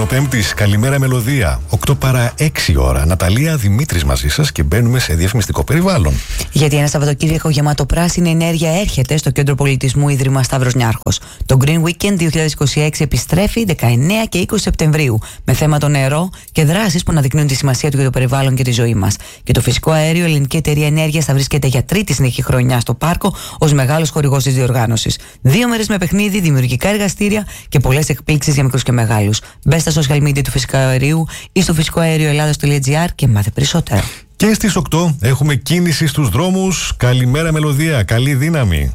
Πέμπτης, καλημέρα μελωδία. 8 παρά 6 ώρα. Ναταλία Δημήτρης μαζί σας και μπαίνουμε σε διαφημιστικό περιβάλλον. Γιατί ένα Σαββατοκύριακο γεμάτο πράσινη ενέργεια έρχεται στο Κέντρο Πολιτισμού Ίδρυμα Σταύρος Νιάρχος. Το Green Weekend 2026 επιστρέφει 19 και 20 Σεπτεμβρίου με θέμα το νερό και δράσεις που αναδεικνύουν τη σημασία του για το περιβάλλον και τη ζωή μας. Και το φυσικό αέριο, η Ελληνική Εταιρεία Ενέργειας θα βρίσκεται για τρίτη συνεχή χρονιά στο πάρκο ως μεγάλος χορηγός της διοργάνωσης. 2 μέρες με παιχνίδι, δημιουργικά εργαστήρια και πολλές εκπλήξεις για μικρούς και μεγάλους. Μπε στα social media του φυσικού αερίου ή στο φυσικοαέρioελλάδος.gr και μάθε περισσότερα. Και στις 8 έχουμε κίνηση στους δρόμους. Καλημέρα μελωδία, καλή δύναμη.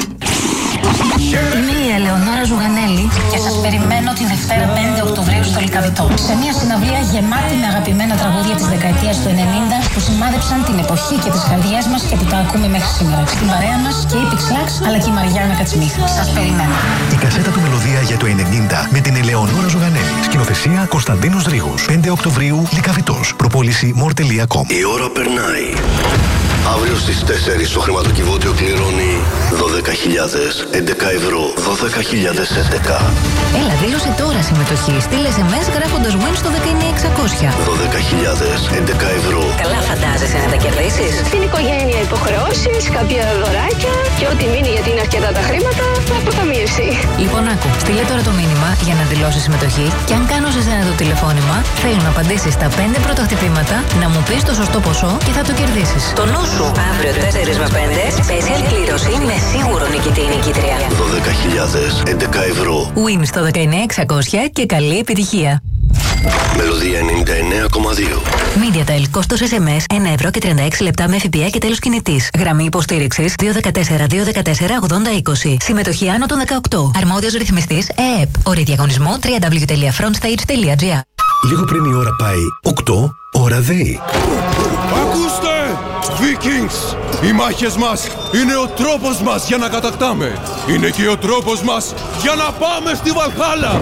Είμαι η Ελεονόρα Ζουγανέλη και σας περιμένω τη Δευτέρα 5 Οκτωβρίου στο Λυκαβητό. Σε μια συναυλία γεμάτη με αγαπημένα τραγούδια της δεκαετίας του 90 που σημάδεψαν την εποχή και τις καρδιές μας και που τα ακούμε μέχρι σήμερα. Στην παρέα μας και η Πιξλάξ αλλά και η Μαριάννα Κατσιμίχ. Σας περιμένω. Η κασέτα του Μελωδία για το 90 με την Ελεονόρα Ζουγανέλη. Σκηνοθεσία Κωνσταντίνος Ρήγος. 5 Οκτωβρίου Λυκαβητός. Προπόληση more.com. Η ώρα περνάει. Αύριο στις 4 το χρηματοκιβώτιο κληρώνει 12.000, 11 ευρώ, 12.011. Έλα, δήλωσε τώρα συμμετοχή. Στείλε SMS γράφοντας WIN στο 19600. 12.000, 11 ευρώ. Καλά φαντάζεσαι να τα κερδίσεις. Στην οικογένεια υποχρεώσεις, κάποια δωράκια και ό,τι μείνει γιατί είναι αρκετά τα χρήματα θα αποταμιευθεί. Λοιπόν, άκου, στείλε τώρα το μήνυμα για να δηλώσεις συμμετοχή και αν κάνω σε σένα το τηλεφώνημα, θέλω να απαντήσεις τα 5 πρώτα χτυπήματα, να μου πεις το σωστό ποσό και θα το κερδίσεις. Το νου σου, αύριο 4 με 5, special κλήρωση με σίγουρο νικητή ή νικήτρια. 12.000, 11 ευρώ. WIN στο 19600 και καλή επιτυχία. Μελωδία 99,2. MediaTel, κόστος SMS 1 ευρώ και 36 λεπτά με ΦΠΑ και τέλος κινητής. Γραμμή υποστήριξης 214-214-8020. Συμμετοχή άνω των 18. Αρμόδιος ρυθμιστής ΕΕΠ. Όροι διαγωνισμού www.frontstage.gr. Λίγο πριν η ώρα πάει 8, ώρα ΔΕΗ. Ακούστε! Vikings! Οι μάχες μας είναι ο τρόπος μας για να κατακτάμε. Είναι και ο τρόπος μας για να πάμε στη Βαλχάλα.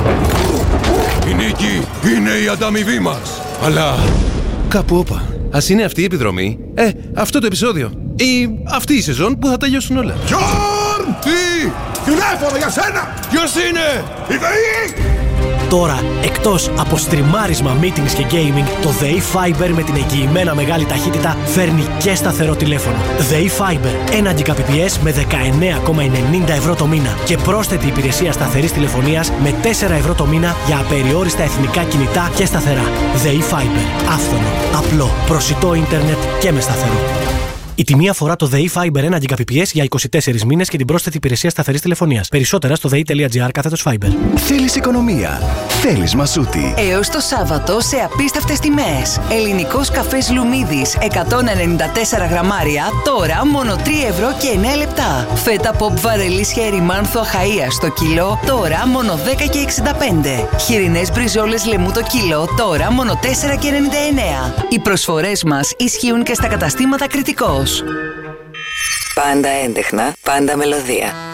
Η νίκη είναι η ανταμοιβή μας. Αλλά κάπου όπα. Ας είναι αυτή η επιδρομή, αυτό το επεισόδιο ή αυτή η σεζόν που θα τελειώσουν όλα. Γιόρν! Τι! Τηλέφωνο για σένα! Ποιος είναι? Η ΔΕΗ! Τώρα, εκτός από στριμάρισμα, meetings και gaming, το ΔΕΗ Fiber με την εγγυημένα μεγάλη ταχύτητα φέρνει και σταθερό τηλέφωνο. ΔΕΗ Fiber, 1 Gbps με 19,90 ευρώ το μήνα και πρόσθετη υπηρεσία σταθερής τηλεφωνίας με 4 ευρώ το μήνα για απεριόριστα εθνικά κινητά και σταθερά. ΔΕΗ Fiber, άφθονο, απλό, προσιτό ίντερνετ και με σταθερό. Η τιμή αφορά το ΔΕΗ Fiber 1 Gbps για 24 μήνες και την πρόσθετη υπηρεσία σταθερής τηλεφωνίας. Περισσότερα στο dei.gr/Fiber. Θέλεις οικονομία. Θέλεις Μασούτη. Έως το Σάββατο σε απίστευτες τιμές. Ελληνικός καφές Λουμίδης 194 γραμμάρια, τώρα μόνο 3 ευρώ και 9 λεπτά. Φέτα pop βαρελίσια ερημάνθου Αχαΐας στο κιλό, τώρα μόνο 10 και 65. Χοιρινές μπριζόλες λεμού το κιλό, τώρα μόνο 4 και 99. Οι προσφορές μας ισχύουν και στα καταστήματα Κρητικός. Πάντα έντεχνα, πάντα μελωδία.